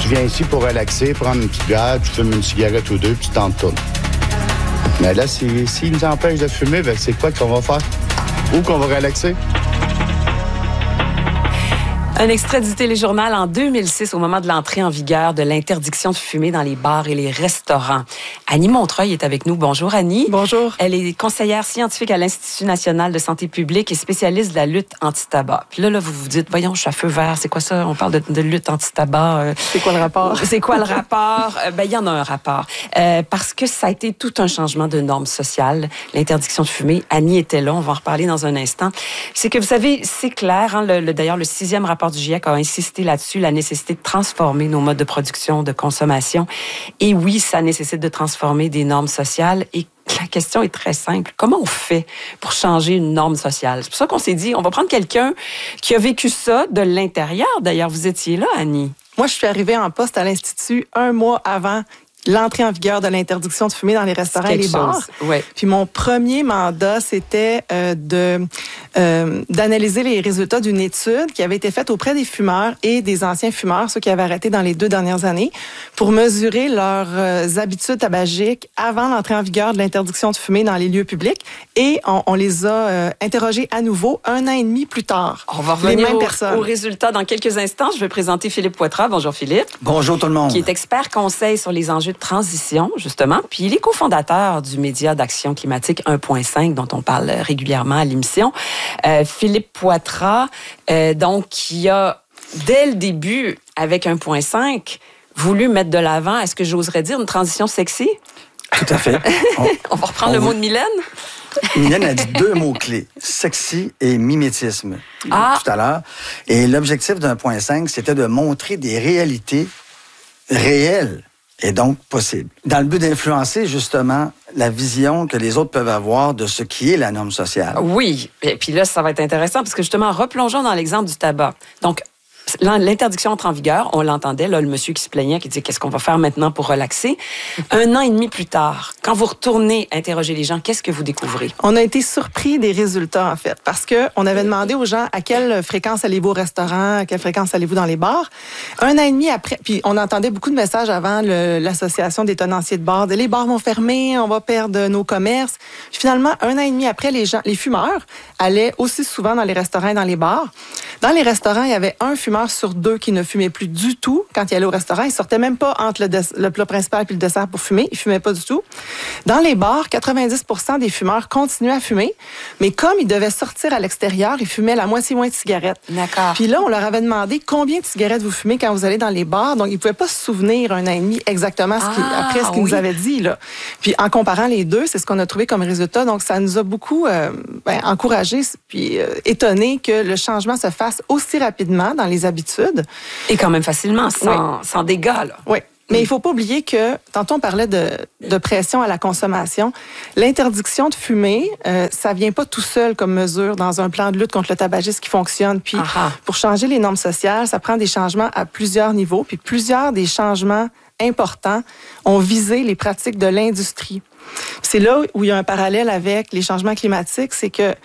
Tu viens ici pour relaxer, prendre une petite bière, tu fumes une cigarette ou deux, puis tu t'en tournes. Mais là, s'ils nous empêchent de fumer, ben c'est quoi qu'on va faire? Où qu'on va relaxer? Un extrait du téléjournal en 2006, au moment de l'entrée en vigueur de l'interdiction de fumer dans les bars et les restaurants. Annie Montreuil est avec nous. Bonjour, Annie. Bonjour. Elle est conseillère scientifique à l'Institut national de santé publique et spécialiste de la lutte anti-tabac. Puis là, vous vous dites, voyons, je suis à feu vert. C'est quoi ça? On parle de lutte anti-tabac. C'est quoi le rapport? C'est quoi le rapport? Il y en a un rapport. Parce que ça a été tout un changement de normes sociales, l'interdiction de fumer. Annie était là, on va en reparler dans un instant. C'est que, vous savez, c'est clair, hein, d'ailleurs, le 6e rapport du GIEC a insisté là-dessus, la nécessité de transformer nos modes de production, de consommation. Et oui, ça nécessite de transformer des normes sociales. Et la question est très simple. Comment on fait pour changer une norme sociale? C'est pour ça qu'on s'est dit, on va prendre quelqu'un qui a vécu ça de l'intérieur. D'ailleurs, vous étiez là, Annie. Moi, je suis arrivée en poste à l'Institut 1 mois avant l'entrée en vigueur de l'interdiction de fumer dans les restaurants et les bars. Ouais. Puis mon premier mandat, c'était d'analyser les résultats d'une étude qui avait été faite auprès des fumeurs et des anciens fumeurs, ceux qui avaient arrêté dans les 2 dernières années, pour mesurer leurs habitudes tabagiques avant l'entrée en vigueur de l'interdiction de fumer dans les lieux publics. Et on les a interrogés à nouveau 1 an et demi plus tard. On va revenir aux résultats dans quelques instants. Je vais présenter Philippe Poitras. Bonjour, Philippe. Bonjour tout le monde. Qui est expert conseil sur les enjeux de transition, justement. Puis il est cofondateur du média d'action climatique 1.5, dont on parle régulièrement à l'émission. Philippe Poitras, donc, qui a, dès le début, avec 1.5, voulu mettre de l'avant, est-ce que j'oserais dire, une transition sexy? Tout à fait. On va reprendre le mot de Mylène? Mylène a dit 2 mots-clés, sexy et mimétisme, tout à l'heure. Et l'objectif d'1.5, c'était de montrer des réalités réelles et donc possibles, dans le but d'influencer justement la vision que les autres peuvent avoir de ce qui est la norme sociale. Oui, et puis là, ça va être intéressant parce que justement, replongeons dans l'exemple du tabac. Donc, l'interdiction entre en vigueur, on l'entendait, là, le monsieur qui se plaignait, qui disait qu'est-ce qu'on va faire maintenant pour relaxer. 1 an et demi plus tard, quand vous retournez interroger les gens, qu'est-ce que vous découvrez? On a été surpris des résultats, en fait, parce qu'on avait demandé aux gens à quelle fréquence allez-vous au restaurant, à quelle fréquence allez-vous dans les bars. 1 an et demi après, puis on entendait beaucoup de messages avant l'association des tenanciers de bars, les bars vont fermer, on va perdre nos commerces. Puis finalement, 1 an et demi après, les fumeurs allaient aussi souvent dans les restaurants et dans les bars. Dans les restaurants, il y avait un fumeur sur 2 qui ne fumait plus du tout quand il allait au restaurant. Il sortait même pas entre le plat principal et le dessert pour fumer. Il fumait pas du tout. Dans les bars, 90% des fumeurs continuaient à fumer, mais comme ils devaient sortir à l'extérieur, ils fumaient la moitié moins de cigarettes. D'accord. Puis là, on leur avait demandé combien de cigarettes vous fumez quand vous allez dans les bars. Donc, ils pouvaient pas se souvenir 1 an et demi exactement après ce qu'ils nous avaient dit, là. Puis en comparant les deux, c'est ce qu'on a trouvé comme résultat. Donc, ça nous a beaucoup encouragés puis étonnés que le changement se fasse aussi rapidement dans les habitudes. Et quand même facilement, sans dégâts, là. Oui. Mais il ne faut pas oublier que, tantôt on parlait de pression à la consommation, l'interdiction de fumer, ça ne vient pas tout seul comme mesure dans un plan de lutte contre le tabagisme qui fonctionne. Puis pour changer les normes sociales, ça prend des changements à plusieurs niveaux. Puis plusieurs des changements importants ont visé les pratiques de l'industrie. C'est là où il y a un parallèle avec les changements climatiques, c'est que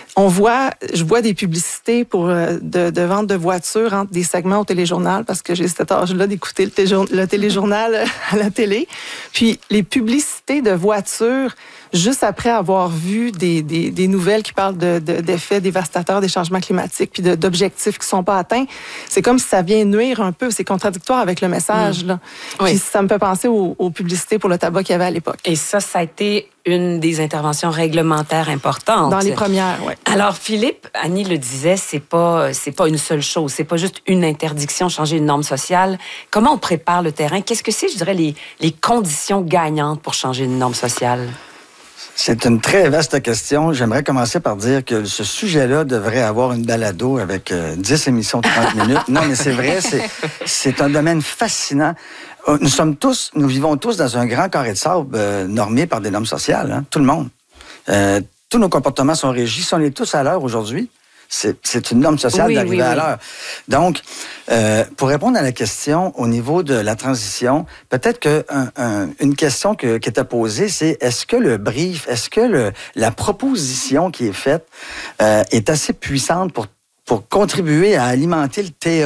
je vois des publicités de vente de voitures entre des segments au téléjournal, parce que j'ai cet âge-là d'écouter le téléjournal à la télé. Puis les publicités de voitures, juste après avoir vu des nouvelles qui parlent d'effets dévastateurs des changements climatiques puis d'objectifs qui ne sont pas atteints, c'est comme si ça vient nuire un peu. C'est contradictoire avec le message, là. Oui. Puis ça me fait penser aux publicités pour le tabac qu'il y avait à l'époque. Et ça a été une des interventions réglementaires importantes. Dans les premières, oui. Alors, Philippe, Annie le disait, c'est pas une seule chose. C'est pas juste une interdiction, changer une norme sociale. Comment on prépare le terrain? Qu'est-ce que c'est, je dirais, les conditions gagnantes pour changer une norme sociale? C'est une très vaste question. J'aimerais commencer par dire que ce sujet-là devrait avoir une balado avec 10 émissions de 30 minutes. Non, mais c'est vrai, c'est un domaine fascinant. Nous vivons tous dans un grand carré de sable normé par des normes sociales, hein, tout le monde. Tous nos comportements sont régis. Si on est tous à l'heure aujourd'hui, c'est une norme sociale d'arriver à l'heure. Donc, pour répondre à la question au niveau de la transition, peut-être qu'une question qui était posée, c'est est-ce que le brief, est-ce que la proposition qui est faite est assez puissante pour contribuer à alimenter le terreau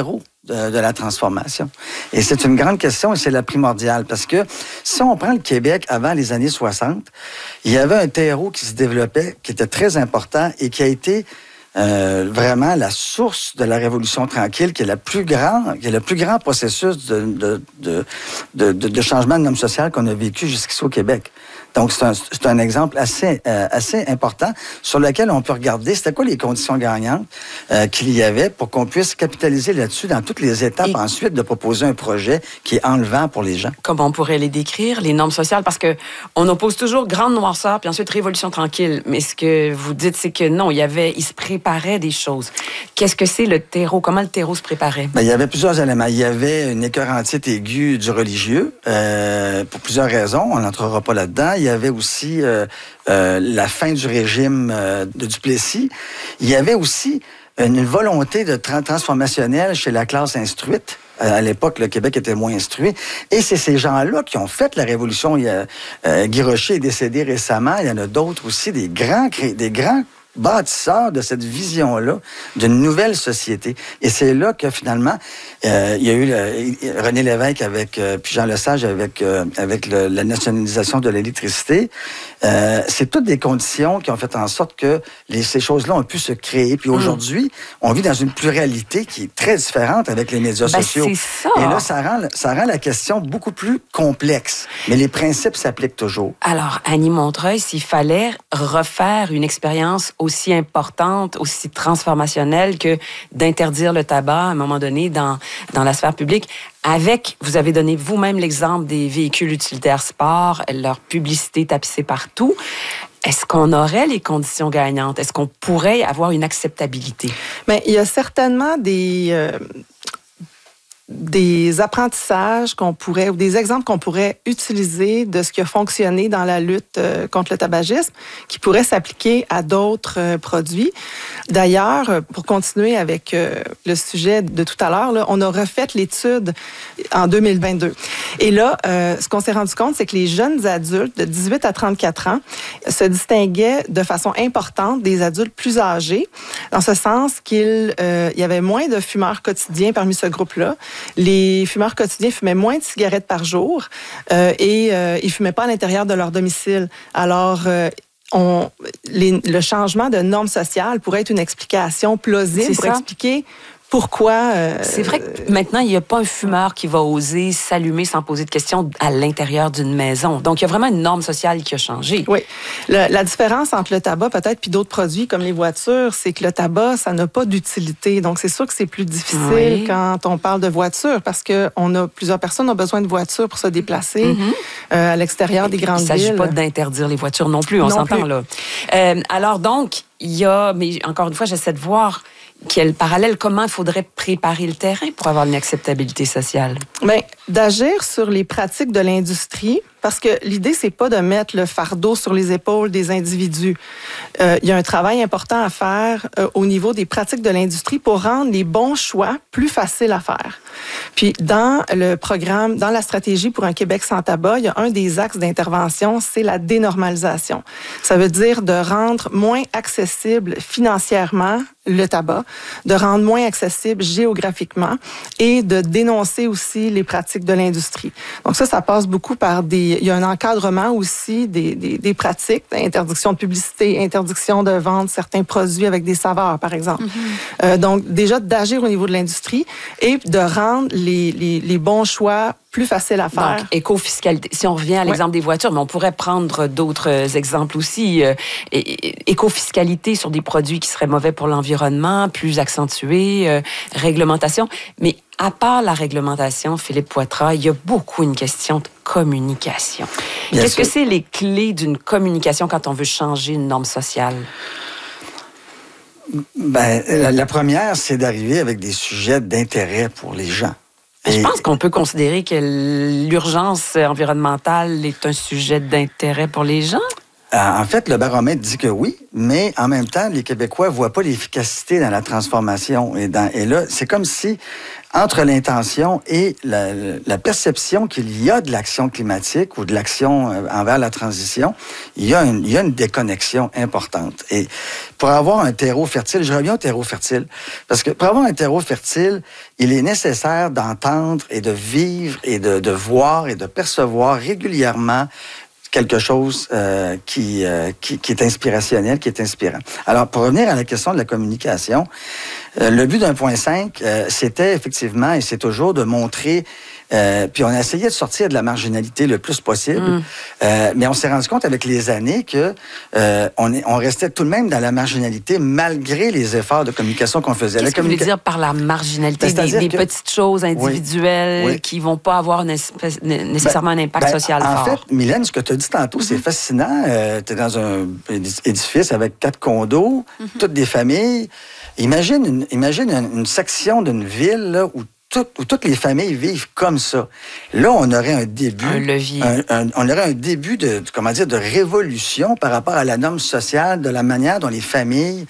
de la transformation. Et c'est une grande question et c'est la primordiale parce que si on prend le Québec avant les années 60, il y avait un terreau qui se développait, qui était très important et qui a été vraiment la source de la Révolution tranquille, qui est le plus grand processus de changement de normes sociales qu'on a vécu jusqu'ici au Québec. Donc, c'est un exemple assez important sur lequel on peut regarder c'était quoi les conditions gagnantes qu'il y avait pour qu'on puisse capitaliser là-dessus dans toutes les étapes ensuite de proposer un projet qui est enlevant pour les gens. Comment on pourrait les décrire, les normes sociales? Parce que on oppose toujours grande noirceur puis ensuite révolution tranquille. Mais ce que vous dites, c'est que non, il se préparait des choses. Qu'est-ce que c'est le terreau? Comment le terreau se préparait? Bien, il y avait plusieurs éléments. Il y avait une écœurantite aiguë du religieux pour plusieurs raisons. On n'entrera pas là-dedans. Il y avait aussi la fin du régime de Duplessis. Il y avait aussi une volonté de transformationnelle chez la classe instruite. À l'époque, le Québec était moins instruit. Et c'est ces gens-là qui ont fait la révolution. Guy Rocher est décédé récemment. Il y en a d'autres aussi, des grands bâtisseurs de cette vision-là d'une nouvelle société. Et c'est là que, finalement, il y a eu René Lévesque puis Jean Lesage avec la nationalisation de l'électricité. C'est toutes des conditions qui ont fait en sorte que ces choses-là ont pu se créer. Puis aujourd'hui, on vit dans une pluralité qui est très différente avec les médias sociaux. C'est ça. Et là, ça rend la question beaucoup plus complexe. Mais les principes s'appliquent toujours. Alors, Annie Montreuil, s'il fallait refaire une expérience aussi importante, aussi transformationnelle que d'interdire le tabac à un moment donné dans la sphère publique, vous avez donné vous-même l'exemple des véhicules utilitaires sport, leur publicité tapissée partout. Est-ce qu'on aurait les conditions gagnantes? Est-ce qu'on pourrait avoir une acceptabilité? Bien, il y a certainement des apprentissages ou des exemples qu'on pourrait utiliser de ce qui a fonctionné dans la lutte contre le tabagisme qui pourraient s'appliquer à d'autres produits. D'ailleurs, pour continuer avec le sujet de tout à l'heure, là, on a refait l'étude en 2022. Et là, ce qu'on s'est rendu compte, c'est que les jeunes adultes de 18 à 34 ans se distinguaient de façon importante des adultes plus âgés, dans ce sens qu'il y avait moins de fumeurs quotidiens parmi ce groupe-là. Les fumeurs quotidiens fumaient moins de cigarettes par jour et ils fumaient pas à l'intérieur de leur domicile. Alors, le changement de normes sociales pourrait être une explication plausible pour expliquer pourquoi... C'est vrai que maintenant, il n'y a pas un fumeur qui va oser s'allumer sans poser de questions à l'intérieur d'une maison. Donc, il y a vraiment une norme sociale qui a changé. Oui. La différence entre le tabac, peut-être, puis d'autres produits comme les voitures, c'est que le tabac, ça n'a pas d'utilité. Donc, c'est sûr que c'est plus difficile quand on parle de voiture parce que plusieurs personnes ont besoin de voitures pour se déplacer à l'extérieur des grandes villes. Il ne s'agit pas d'interdire les voitures non plus, on s'entend là. Alors donc, mais encore une fois, j'essaie de voir quel parallèle, comment il faudrait préparer le terrain pour avoir une acceptabilité sociale? Bien, d'agir sur les pratiques de l'industrie, parce que l'idée, c'est pas de mettre le fardeau sur les épaules des individus. Il y a un travail important à faire au niveau des pratiques de l'industrie pour rendre les bons choix plus faciles à faire. Puis, dans le programme, dans la stratégie pour un Québec sans tabac, il y a un des axes d'intervention, c'est la dénormalisation. Ça veut dire de rendre moins accessible financièrement le tabac, de rendre moins accessible géographiquement et de dénoncer aussi les pratiques de l'industrie. Donc ça passe beaucoup par il y a un encadrement aussi des pratiques, interdiction de publicité, interdiction de vendre certains produits avec des saveurs, par exemple. Donc déjà d'agir au niveau de l'industrie et de rendre les bons choix plus facile à faire. Donc, éco-fiscalité. Si on revient à l'exemple des voitures, mais on pourrait prendre d'autres exemples aussi. Éco-fiscalité sur des produits qui seraient mauvais pour l'environnement, plus accentuée, réglementation. Mais à part la réglementation, Philippe Poitras, il y a beaucoup une question de communication. Qu'est-ce que c'est les clés d'une communication quand on veut changer une norme sociale? Ben, la première, c'est d'arriver avec des sujets d'intérêt pour les gens. Je pense qu'on peut considérer que l'urgence environnementale est un sujet d'intérêt pour les gens. En fait, le baromètre dit que oui, mais en même temps, les Québécois ne voient pas l'efficacité dans la transformation. Et là, c'est comme si, entre l'intention et la perception qu'il y a de l'action climatique ou de l'action envers la transition, il y a une déconnexion importante. Et pour avoir un terreau fertile, je reviens au terreau fertile, parce que pour avoir un terreau fertile, il est nécessaire d'entendre et de vivre et de voir et de percevoir régulièrement quelque chose qui est inspirationnel, qui est inspirant. Alors, pour revenir à la question de la communication, le but d'un point 5, c'était effectivement, et c'est toujours, de montrer, puis on a essayé de sortir de la marginalité le plus possible, mais on s'est rendu compte avec les années que on restait tout de même dans la marginalité malgré les efforts de communication qu'on faisait. Qu'est-ce que vous voulez dire par la marginalité? Des petites choses individuelles qui vont pas avoir nécessairement un impact social fort. En fait, Mylène, ce que tu as dit tantôt, c'est fascinant. Tu es dans un édifice avec 4 condos, toutes des familles. Imagine une section d'une ville là, où toutes les familles vivent comme ça. Là, on aurait un début... Un levier. On aurait un début de révolution par rapport à la norme sociale, de la manière dont les familles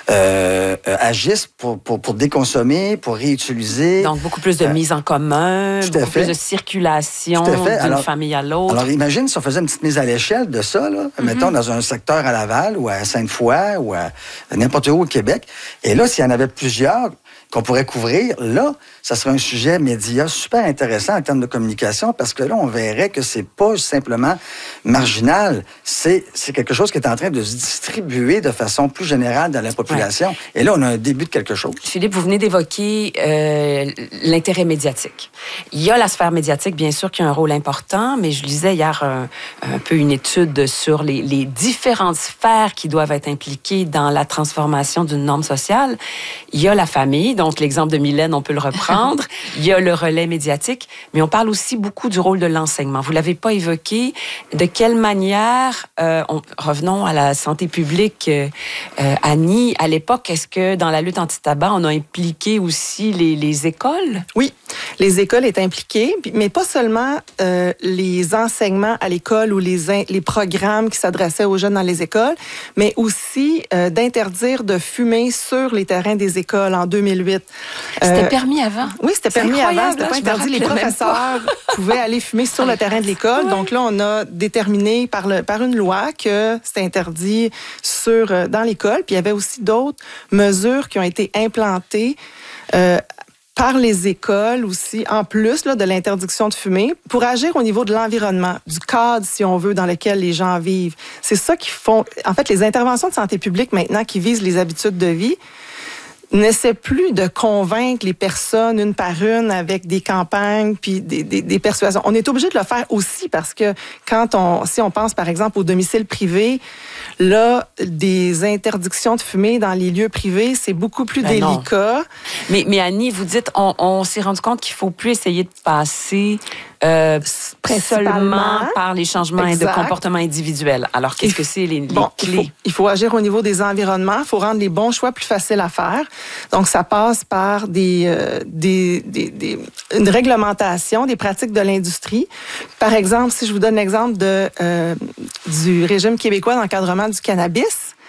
agissent pour déconsommer, pour réutiliser. Donc, beaucoup plus de mise en commun, beaucoup plus de circulation d'une famille à l'autre. Alors, imagine si on faisait une petite mise à l'échelle de ça, là, mettons dans un secteur à Laval ou à Sainte-Foy ou à n'importe où au Québec. Et là, s'il y en avait plusieurs qu'on pourrait couvrir, là, ça serait un sujet média super intéressant en termes de communication parce que là, on verrait que c'est pas simplement marginal, c'est quelque chose qui est en train de se distribuer de façon plus générale dans la population. Ouais. Et là, on a un début de quelque chose. Philippe, vous venez d'évoquer l'intérêt médiatique. Il y a la sphère médiatique, bien sûr, qui a un rôle important, mais je lisais hier un peu une étude sur les différentes sphères qui doivent être impliquées dans la transformation d'une norme sociale. Il y a la famille, donc l'exemple de Mylène, on peut le reprendre. Il y a le relais médiatique, mais on parle aussi beaucoup du rôle de l'enseignement. Vous l'avez pas évoqué. De quelle manière, revenons à la santé publique, Annie, à l'époque, est-ce que dans la lutte anti-tabac, on a impliqué aussi les écoles? Oui, les écoles étaient impliquées, mais pas seulement les enseignements à l'école ou les programmes qui s'adressaient aux jeunes dans les écoles, mais aussi d'interdire de fumer sur les terrains des écoles en 2008. C'était permis avant? Oui, c'était permis avant. C'était pas interdit. Les professeurs pouvaient aller fumer sur le terrain de l'école. Donc là, on a déterminé par une loi que c'était interdit dans l'école. Puis il y avait aussi d'autres mesures qui ont été implantées par les écoles aussi, en plus de l'interdiction de fumer, pour agir au niveau de l'environnement, du cadre, si on veut, dans lequel les gens vivent. C'est ça qui font... En fait, les interventions de santé publique, maintenant, qui visent les habitudes de vie, n'essaie plus de convaincre les personnes une par une avec des campagnes puis des persuasions. On est obligé de le faire aussi parce que si on pense par exemple au domicile privé, là, des interdictions de fumer dans les lieux privés, c'est beaucoup plus délicat. Mais Annie, vous dites, on s'est rendu compte qu'il faut plus essayer de passer seulement par les changements de comportement individuel. Alors, qu'est-ce que c'est les clés? Il faut agir au niveau des environnements. Il faut rendre les bons choix plus faciles à faire. Donc, ça passe par une réglementation des pratiques de l'industrie. Par exemple, si je vous donne l'exemple du régime québécois d'encadrement du cannabis,